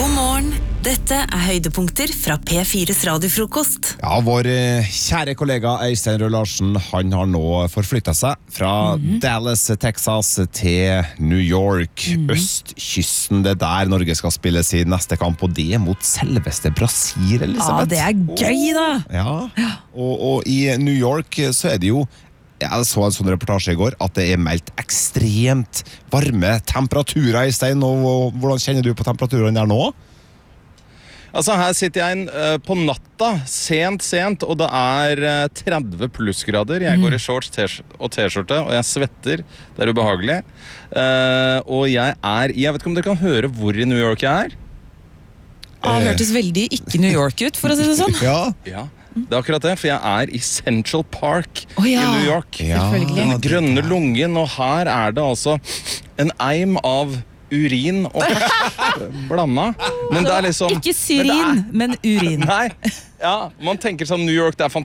God morgen, dette høydepunkter fra P4's radiofrokost. Ja, vår kjære kollega Øystein Røe Larsen, han har nå forflyttet seg fra Dallas, Texas til New York, østkysten. Det der Norge skal spille sin neste kamp, og det mot selveste Brasil, Elisabeth. Ja, det gøy da. Ja, og i New York så det jo, jeg så en sånn reportasje i går, at det meldt ekstremt varme temperaturer i stein, og hvordan kjenner du på temperaturen der nå? Altså her sitter jeg på natta, sent, og det 30 plussgrader. Jeg går i shorts og t-skjorte, og jeg svetter. Det ubehagelig. Og jeg vet ikke om dere kan høre hvor i New York jeg Det hørtes veldig ikke New York ut, for å si det sånn. Ja, det akkurat det, for jeg i Central Park ja. i New York. Selvfølgelig. Den grønne lungen, og her det altså en eim av urin og blanda. Men det liksom... Ikke syrin, men urin. Nei, ja, man tenker sånn New York, det fantastisk.